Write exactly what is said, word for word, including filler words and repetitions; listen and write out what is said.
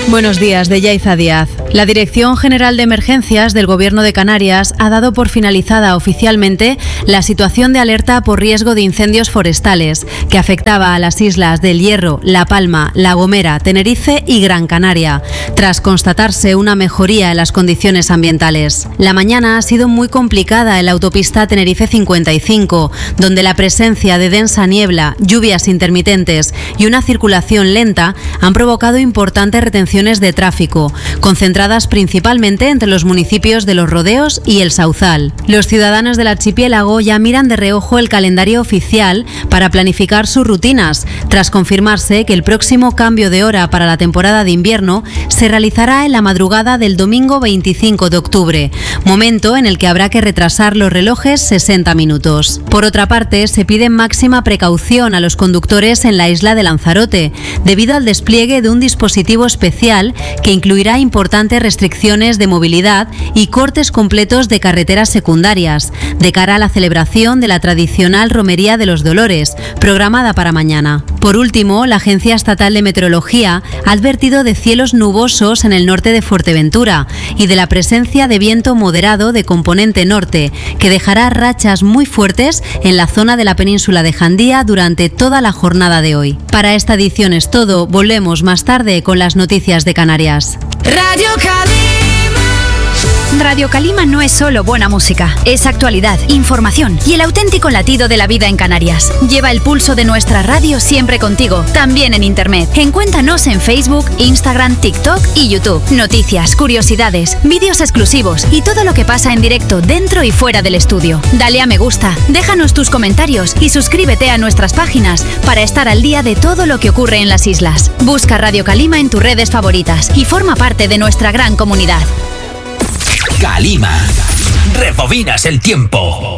Buenos días, de Yaiza Díaz. La Dirección General de Emergencias del Gobierno de Canarias ha dado por finalizada oficialmente la situación de alerta por riesgo de incendios forestales que afectaba a las islas del Hierro, La Palma, La Gomera, Tenerife y Gran Canaria, tras constatarse una mejoría en las condiciones ambientales. La mañana ha sido muy complicada en la autopista Tenerife cincuenta y cinco, donde la presencia de densa niebla, lluvias intermitentes y una circulación lenta han provocado importantes retenciones de tráfico, concentradas principalmente entre los municipios de Los Rodeos y El Sauzal. Los ciudadanos del archipiélago ya miran de reojo el calendario oficial para planificar sus rutinas, tras confirmarse que el próximo cambio de hora para la temporada de invierno se realizará en la madrugada del domingo veinticinco de octubre, momento en el que habrá que retrasar los relojes sesenta minutos. Por otra parte, se pide máxima precaución a los conductores en la isla de Lanzarote, debido al despliegue de un dispositivo especial que incluirá importantes restricciones de movilidad y cortes completos de carreteras secundarias, de cara a la celebración de la tradicional Romería de los Dolores, programada para mañana. Por último, la Agencia Estatal de Meteorología ha advertido de cielos nubosos en el norte de Fuerteventura y de la presencia de viento moderado de componente norte, que dejará rachas muy fuertes en la zona de la península de Jandía durante toda la jornada de hoy. Para esta edición es todo, volvemos más tarde con las noticias de Canarias. Radio Calima. Radio Calima no es solo buena música, es actualidad, información y el auténtico latido de la vida en Canarias. Lleva el pulso de nuestra radio siempre contigo, también en internet. Encuéntranos en Facebook, Instagram, TikTok y YouTube. Noticias, curiosidades, vídeos exclusivos y todo lo que pasa en directo dentro y fuera del estudio. Dale a me gusta, déjanos tus comentarios y suscríbete a nuestras páginas para estar al día de todo lo que ocurre en las islas. Busca Radio Calima en tus redes favoritas y forma parte de nuestra gran comunidad. Calima. Rebobinas el tiempo.